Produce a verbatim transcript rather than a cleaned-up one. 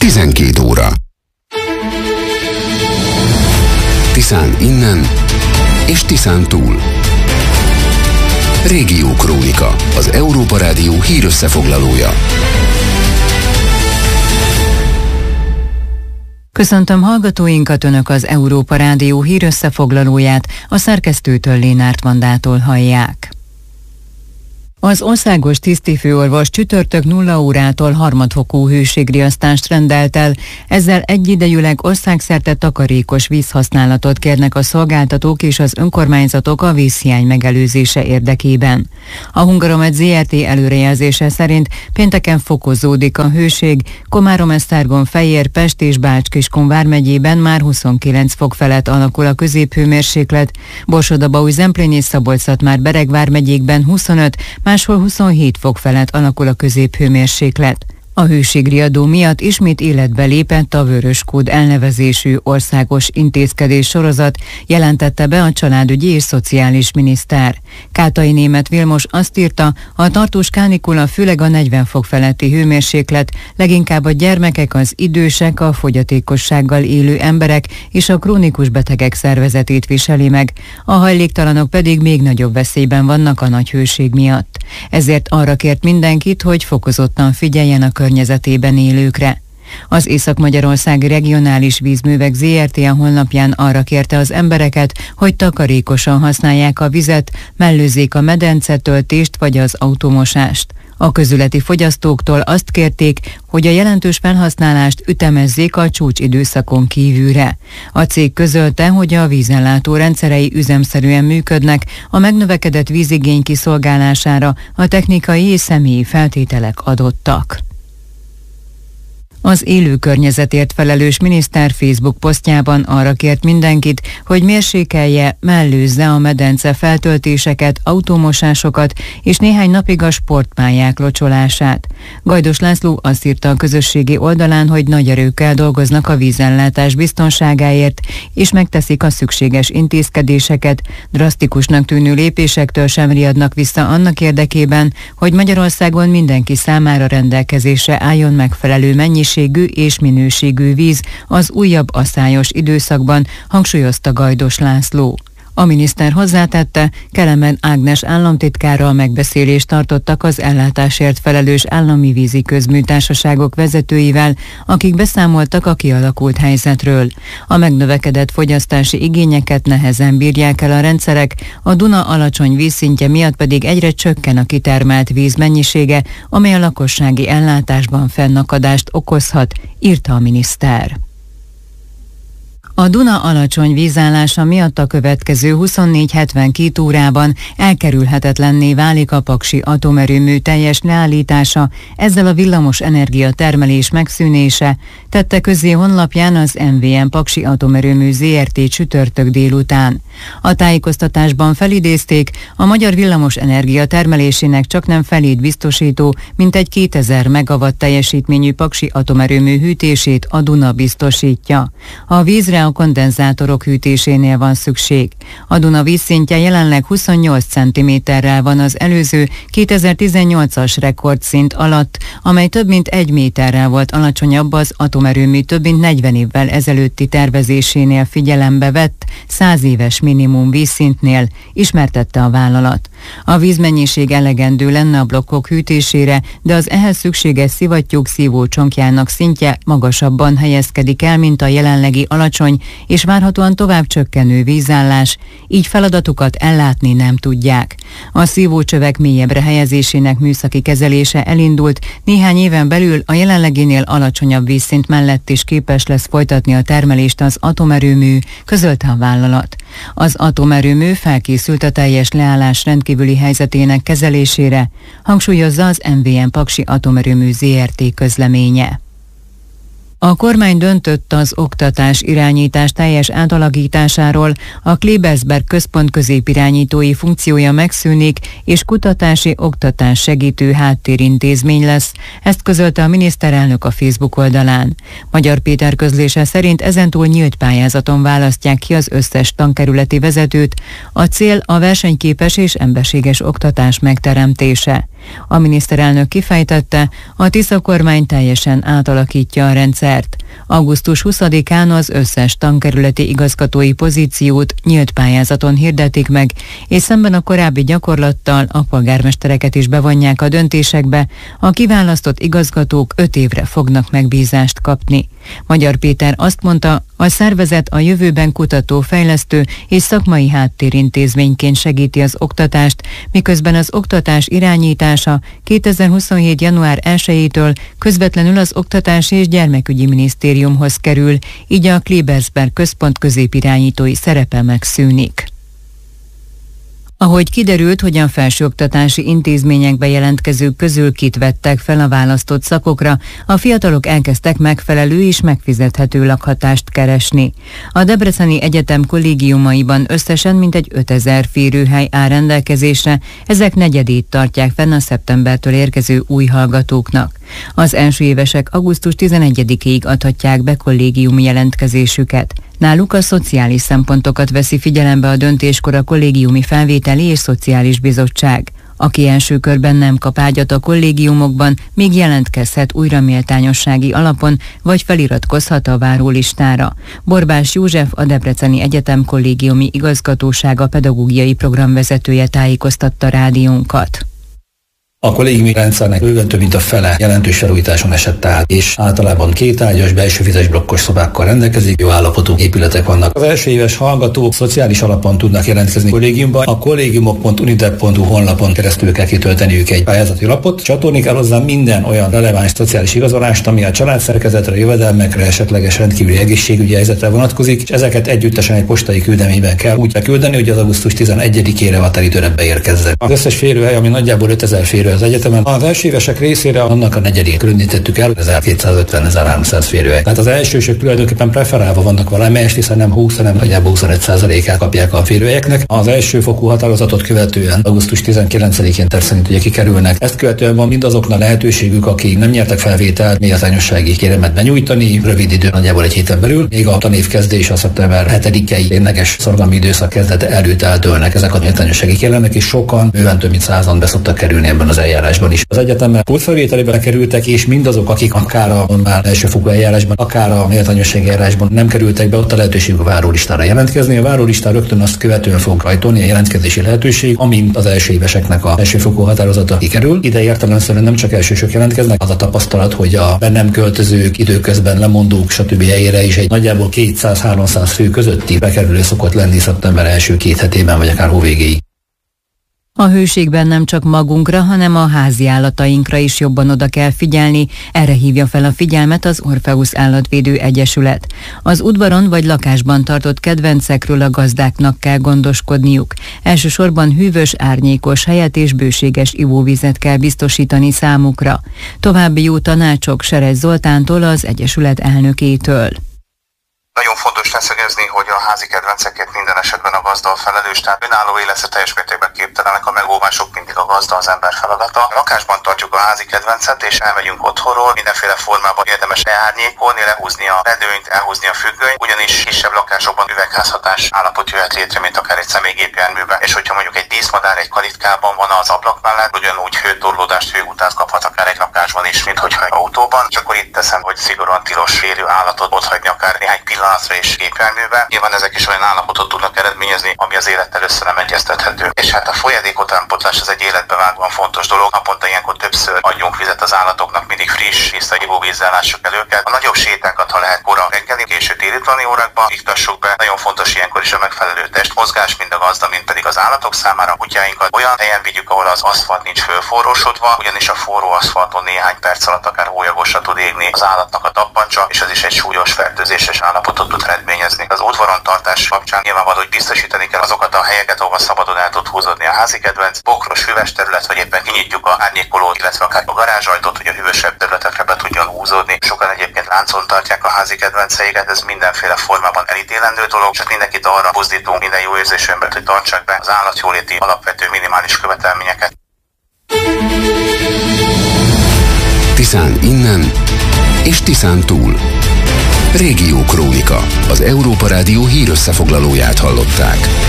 tizenkét óra. Tiszán innen és Tiszán túl. Régió Krónika, az Európa Rádió hírösszefoglalója. Köszöntöm hallgatóinkat, Önök az Európa Rádió hírösszefoglalóját, a szerkesztőtől, Lénárt Vandától hallják. Az országos tisztifőorvos csütörtök nulla órától harmadfokú hőségriasztást rendelt el, ezzel egyidejűleg országszerte takarékos vízhasználatot kérnek a szolgáltatók és az önkormányzatok a vízhiány megelőzése érdekében. A Hungaromed zé er té előrejelzése szerint pénteken fokozódik a hőség, Komárom-Esztergom, Fejér, Pest és Bács-Kiskun vármegyében már huszonkilenc fok felett alakul a középhőmérséklet, Borsod-Abaúj-Zemplén és Szabolcs-Szatmár-Bereg vármegyékben huszonöt, máshol huszonhét fok felett alakul a középhőmérséklet. A hőségriadó miatt ismét életbe lépett a Vöröskód elnevezésű országos intézkedés sorozat, jelentette be a családügyi és szociális miniszter. Kátai Németh Vilmos azt írta, a tartós kánikula főleg a negyven fok feletti hőmérséklet, leginkább a gyermekek, az idősek, a fogyatékossággal élő emberek és a krónikus betegek szervezetét viseli meg, a hajléktalanok pedig még nagyobb veszélyben vannak a nagy hőség miatt. Ezért arra kért mindenkit, hogy fokozottan figyeljen a környezetében élőkre. Az Észak-Magyarországi Regionális Vízművek zé er té a honlapján arra kérte az embereket, hogy takarékosan használják a vizet, mellőzzék a medencetöltést vagy az automosást. A közületi fogyasztóktól azt kérték, hogy a jelentős felhasználást ütemezzék a csúcsidőszakon kívülre. A cég közölte, hogy a vízellátó rendszerei üzemszerűen működnek, a megnövekedett vízigény kiszolgálására a technikai és személyi feltételek adottak. Az élő környezetért felelős miniszter Facebook posztjában arra kért mindenkit, hogy mérsékelje, mellőzze a medence feltöltéseket, automosásokat és néhány napig a sportpályák locsolását. Gajdos László azt írta a közösségi oldalán, hogy nagy erőkkel dolgoznak a vízellátás biztonságáért, és megteszik a szükséges intézkedéseket, drasztikusnak tűnő lépésektől sem riadnak vissza annak érdekében, hogy Magyarországon mindenki számára rendelkezésre álljon megfelelő mennyiség és minőségű víz az újabb aszályos időszakban, hangsúlyozta Gajdos László. A miniszter hozzátette, Kelemen Ágnes államtitkárral megbeszélést tartottak az ellátásért felelős állami vízi közműtársaságok vezetőivel, akik beszámoltak a kialakult helyzetről. A megnövekedett fogyasztási igényeket nehezen bírják el a rendszerek, a Duna alacsony vízszintje miatt pedig egyre csökken a kitermelt víz mennyisége, amely a lakossági ellátásban fennakadást okozhat, írta a miniszter. A Duna alacsony vízállása miatt a következő huszonnégy hetvenkét órában elkerülhetetlenné válik a paksi atomerőmű teljes leállítása, ezzel a villamos energia termelés megszűnése, tette közzé honlapján az em vé em Paksi Atomerőmű zé er té csütörtök délután. A tájékoztatásban felidézték, a magyar villamos energia termelésének csaknem felét biztosító, mintegy kétezer megawatt teljesítményű Paksi Atomerőmű hűtését a Duna biztosítja. A vízre a kondenzátorok hűtésénél van szükség. A Duna vízszintje jelenleg huszonnyolc centiméterrel van az előző kétezer-tizennyolcas rekordszint alatt, amely több mint egy méterrel volt alacsonyabb az atomerőmű több mint negyven évvel ezelőtti tervezésénél figyelembe vett száz éves minimum vízszintnél, ismertette a vállalat. A vízmennyiség elegendő lenne a blokkok hűtésére, de az ehhez szükséges szivattyúk szívócsonkjának szintje magasabban helyezkedik el, mint a jelenlegi alacsony és várhatóan tovább csökkenő vízállás, így feladatukat ellátni nem tudják. A szívócsövek mélyebbre helyezésének műszaki kezelése elindult, néhány éven belül a jelenleginél alacsonyabb vízszint mellett is képes lesz folytatni a termelést az atomerőmű, közölte a vállalat. Az atomerőmű felkészült a teljes leállás rendkívüli helyzetének kezelésére, hangsúlyozza az em vé em Paksi Atomerőmű zé er té közleménye. A kormány döntött az oktatás irányítás teljes átalakításáról, a Klebersberg központ középirányítói funkciója megszűnik, és kutatási oktatás segítő háttérintézmény lesz. Ezt közölte a miniszterelnök a Facebook oldalán. Magyar Péter közlése szerint ezentúl nyílt pályázaton választják ki az összes tankerületi vezetőt. A cél a versenyképes és emberséges oktatás megteremtése. A miniszterelnök kifejtette, a Tisza kormány teljesen átalakítja a rendszer szert. augusztus huszadikán az összes tankerületi igazgatói pozíciót nyílt pályázaton hirdetik meg, és szemben a korábbi gyakorlattal a polgármestereket is bevonják a döntésekbe, a kiválasztott igazgatók öt évre fognak megbízást kapni. Magyar Péter azt mondta, a szervezet a jövőben kutató, fejlesztő és szakmai háttérintézményként segíti az oktatást, miközben az oktatás irányítása kétezer-huszonhét. január elsejétől közvetlenül az Oktatási és Gyermekügyi Minisztériumhoz kerül, így a Klebersberg központ középirányítói szerepe megszűnik. Ahogy kiderült, hogy a felsőoktatási intézményekbe jelentkezők közül kit vettek fel a választott szakokra, a fiatalok elkezdtek megfelelő és megfizethető lakhatást keresni. A Debreceni Egyetem kollégiumaiban összesen mintegy ötezer férőhely áll rendelkezésre, ezek negyedét tartják fenn a szeptembertől érkező új hallgatóknak. Az első évesek augusztus tizenegyedikéig adhatják be kollégiumi jelentkezésüket. Náluk a szociális szempontokat veszi figyelembe a döntéskor a kollégiumi felvételi és szociális bizottság. Aki első körben nem kap ágyat a kollégiumokban, még jelentkezhet újra méltányossági alapon, vagy feliratkozhat a várólistára. Borbás József, a Debreceni Egyetem kollégiumi igazgatósága pedagógiai programvezetője tájékoztatta rádiónkat. A kollégiumi rendszernek bőven több mint a fele jelentős felújításon esett át, és általában két ágyas, belső vizes blokkos szobákkal rendelkezik, jó állapotú épületek vannak. Az első éves hallgatók szociális alapon tudnak jelentkezni kollégiumban, a kollégiumok pont unidep pont hu honlapon keresztül kell kitölteniük egy pályázati lapot, csatolni kell hozzá minden olyan releváns szociális igazolást, ami a családszerkezetre, jövedelmekre, esetleges rendkívüli egészségügyi helyzetre vonatkozik, és ezeket együttesen egy postai küldeményben kell úgy beküldeni, hogy az augusztus tizenegyedikére határidőre beérkezzen. Az összes férőhely, ami nagyjából ötezer férő az egyetemen, az elsőévesek részére annak a negyedét különítettük el, ezerkétszázötven ezerháromszáz férőhely. Tehát az elsősök tulajdonképpen preferálva vannak valamelyest, hiszen nem húsz, hanem nagyjából huszonöt százalékát kapják a férőhelyeknek. Az elsőfokú határozatot követően augusztus tizenkilencedikén terv szerint ugye kikerülnek. Ezt követően van mindazoknak lehetőségük, akik nem nyertek felvételt, méltányossági kéremet benyújtani, rövid idő, nagyjából egy héten belül. Még a tanévkezdés a szeptember hetedikei tényleges szorgalmi időszak kezdete előtt eldőlnek ezek a méltányossági kérelmek, és sokan, bőven több mint százan be szoktak kerülni ebben az eljárásban is. Az egyetemen pótfelvételébe kerültek, és mindazok, akik akár a normál elsőfokú eljárásban, akár a méltányossági eljárásban nem kerültek be, ott a lehetőségük a várólistára jelentkezni. A várólistán rögtön azt követően fog rajtolni a jelentkezési lehetőség, amint az első éveseknek a elsőfokú határozata kikerül. Ide értelemszerűen nem csak elsősök jelentkeznek, az a tapasztalat, hogy a bennem költözők, időközben lemondók, stb. Helyére is egy nagyjából kétszáz-háromszáz fő közötti bekerülő szokott lenni szeptember első két hetében, vagy akár hóvégéig. A hőségben nem csak magunkra, hanem a házi állatainkra is jobban oda kell figyelni, erre hívja fel a figyelmet az Orpheus Állatvédő Egyesület. Az udvaron vagy lakásban tartott kedvencekről a gazdáknak kell gondoskodniuk. Elsősorban hűvös, árnyékos helyet és bőséges ivóvizet kell biztosítani számukra. További jó tanácsok Seres Zoltántól, az Egyesület elnökétől. Nagyon fontos leszögezni, hogy a házi kedvencekért minden esetben a gazda a felelős, tehát önálló életre teljes mértékben képtelenek, a megóvások mindig a gazda, az ember feladata. A lakásban tartjuk a házi kedvencet, és elmegyünk otthonról, mindenféle formában érdemes leárnyékolni, lehúzni a redőnyt, elhúzni a függönyt, ugyanis kisebb lakásokban üvegházhatás állapot jöhet létre, mint akár egy személygépjárműben. És hogyha mondjuk egy díszmadár egy kalitkában van az ablak mellett, ugyanúgy hőtorlódást, hőutát kaphat akár egy lakásban is, mint hogyha egy autóban. És akkor itt teszem, hogy szigorúan tilos férő állatot otthagyni akár néhány pillanatra és gépjárműben. Nyilván ezek is olyan állapotot tudnak eredményezni, ami az élettel össze nem egyeztethető. És hát a folyadék utánpótlás az egy életbevágóan fontos dolog. Naponta ilyenkor többször adjunk vizet az állatoknak, mindig friss, tiszta ivóvízzel lássuk el őket. A nagyobb sétákat, ha lehet, kora reggeli, késő téli órákban iktassuk be. Nagyon fontos ilyenkor is a megfelelő testmozgás, mind a gazda, mind pedig az állatok számára. A kutyáinkat olyan helyen vigyük, ahol az aszfalt nincs fölforrósodva, ugyanis a forró aszfalton néhány perc alatt akár hólyagosra tud égni az állatnak a tappancsa, és ez is egy súlyos fertőzéses állapotot tud eredményezni. Az udvaron tartás kapcsán nyilvánvaló, hogy biztosítani kell azokat a helyeket, ahol szabadon el tud húzódni a házi kedvenc, bokros, hüves terület, vagy éppen kinyitjuk a árnyékolót, illetve akár a garázsajtót, hogy a hűvösebb területekre be tudjon húzódni. Sokan egyébként láncon tartják a házi kedvenceiket, ez mindenféle formában elítélendő dolog, csak mindenkit arra buzdítunk, minden jó érzésű embert, hogy tartsák be az állatjóléti alapvető minimális követelményeket. Tiszán innen és Tiszán túl. Régió Krónika. Az Európa Rádió hírösszefoglalóját hallották.